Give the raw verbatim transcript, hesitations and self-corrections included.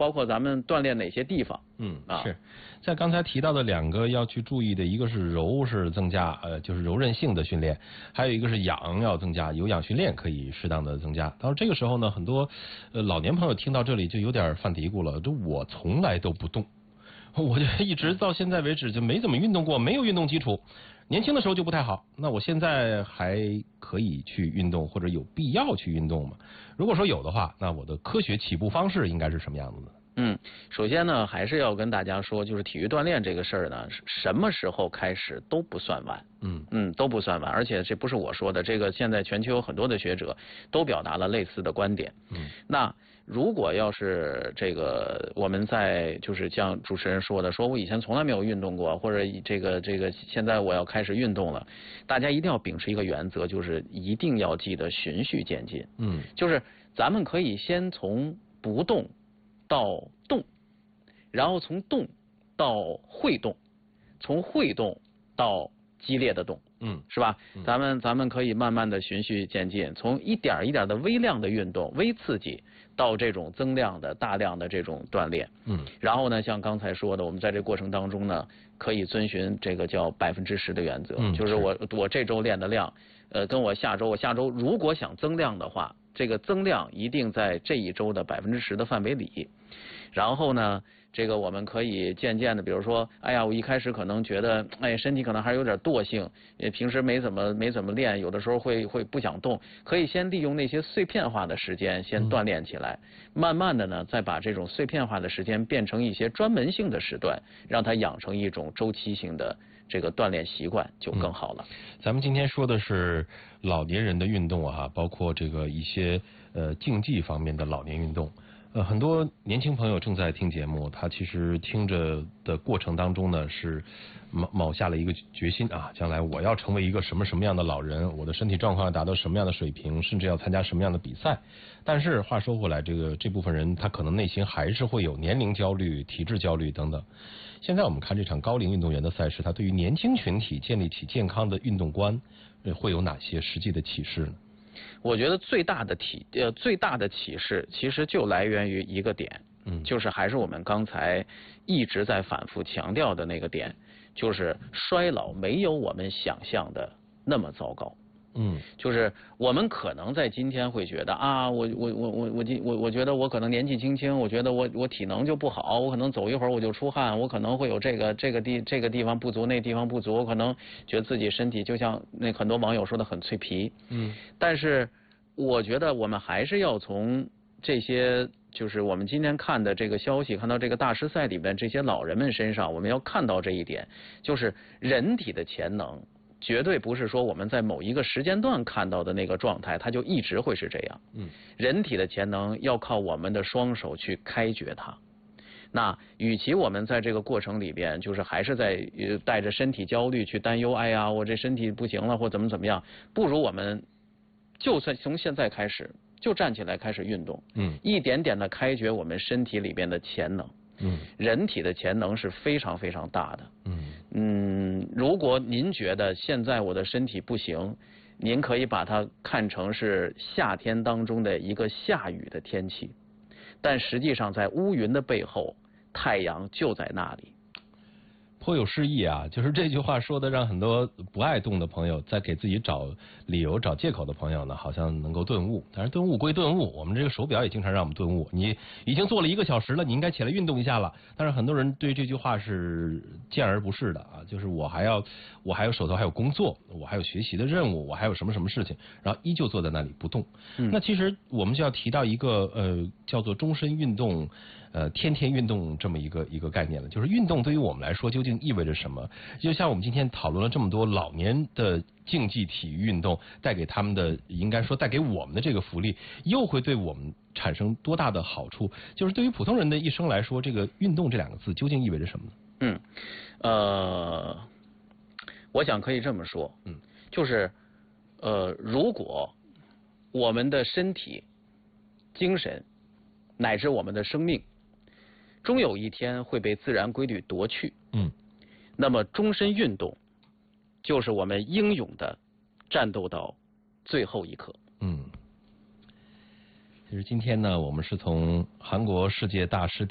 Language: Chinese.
包括咱们锻炼哪些地方。 嗯， 啊， 是在刚才提到的两个要去注意的，一个是柔是增加，呃，就是柔韧性的训练，还有一个是氧要增加，有氧训练可以适当的增加。到这个时候呢，很多呃老年朋友听到这里就有点犯嘀咕了，这我从来都不动，我就一直到现在为止就没怎么运动过，没有运动基础。年轻的时候就不太好，那我现在还可以去运动，或者有必要去运动吗？如果说有的话，那我的科学起步方式应该是什么样子的？ 嗯，首先呢，还是要跟大家说，就是体育锻炼这个事儿呢，什么时候开始都不算晚。 嗯嗯，都不算晚，而且这不是我说的，这个现在全球有很多的学者都表达了类似的观点。 嗯， 那如果要是这个我们在就是像主持人说的，说我以前从来没有运动过，或者这个这个现在我要开始运动了，大家一定要秉持一个原则，就是一定要记得循序渐进。 嗯， 就是咱们可以先从不动到动，然后从动到会动，从会动到激烈的动， 嗯， 是吧？ 嗯、 咱们咱们可以慢慢的循序渐进，从一点一点的微量的运动、微刺激，到这种增量的大量的这种锻炼。 嗯， 然后呢，像刚才说的，我们在这过程当中呢，可以遵循这个叫百分之十的原则， 嗯、 就是我我这周练的量，呃，跟我下周我下周如果想增量的话，这个增量一定在这一周的百分之十的范围里。然后呢，这个我们可以渐渐的，比如说，哎呀，我一开始可能觉得，哎，身体可能还是有点惰性，也平时没怎么没怎么练，有的时候会会不想动，可以先利用那些碎片化的时间先锻炼起来，嗯、慢慢的呢，再把这种碎片化的时间变成一些专门性的时段，让它养成一种周期性的这个锻炼习惯，就更好了。 嗯、咱们今天说的是老年人的运动啊，包括这个一些呃竞技方面的老年运动。呃，很多年轻朋友正在听节目，他其实听着的过程当中呢，是卯卯下了一个决心啊，将来我要成为一个什么什么样的老人，我的身体状况要达到什么样的水平，甚至要参加什么样的比赛。但是话说回来，这个这部分人他可能内心还是会有年龄焦虑、体质焦虑等等。现在我们看这场高龄运动员的赛事，他对于年轻群体建立起健康的运动观，会有哪些实际的启示呢？ 我觉得最大的体呃最大的启示，其实就来源于一个点， 嗯， 就是还是我们刚才一直在反复强调的那个点，就是衰老没有我们想象的那么糟糕。 嗯， 就是我们可能在今天会觉得啊，我我我我我我我觉得我可能年纪轻轻，我觉得我我体能就不好，我可能走一会儿我就出汗，我可能会有这个这个地这个地方不足，那地方不足，我可能觉得自己身体就像那很多网友说的很脆皮。 嗯， 但是我觉得我们还是要从这些就是我们今天看的这个消息，看到这个大师赛里面这些老人们身上，我们要看到这一点，就是人体的潜能。绝对不是说我们在某一个时间段看到的那个状态，它就一直会是这样。 嗯， 人体的潜能要靠我们的双手去开掘它。那与其我们在这个过程里边，就是还是在呃带着身体焦虑去担忧，哎呀，我这身体不行了，或怎么怎么样，不如我们就算从现在开始就站起来开始运动， 嗯， 一点点的开掘我们身体里边的潜能。 嗯， 人体的潜能是非常非常大的。 嗯嗯，如果您觉得现在我的身体不行，您可以把它看成是夏天当中的一个下雨的天气，但实际上在乌云的背后，太阳就在那里。 颇有诗意啊，就是这句话说的，让很多不爱动的朋友在给自己找理由、找借口的朋友呢，好像能够顿悟。但是顿悟归顿悟，我们这个手表也经常让我们顿悟。你已经做了一个小时了，你应该起来运动一下了。但是很多人对这句话是见而不视的啊，就是我还要，我还有手头还有工作，我还有学习的任务，我还有什么什么事情，然后依旧坐在那里不动。嗯、那其实我们就要提到一个呃叫做终身运动。呃，天天运动这么一个一个概念了，就是运动对于我们来说究竟意味着什么？就像我们今天讨论了这么多老年的竞技体育运动带给他们的，应该说带给我们的这个福利，又会对我们产生多大的好处？就是对于普通人的一生来说，这个运动这两个字究竟意味着什么呢？ 嗯，呃，我想可以这么说，嗯，就是呃，如果我们的身体、精神乃至我们的生命，终有一天会被自然规律夺去。 嗯， 那么终身运动就是我们英勇的战斗到最后一刻。 嗯，其实今天呢，我们是从韩国世界大师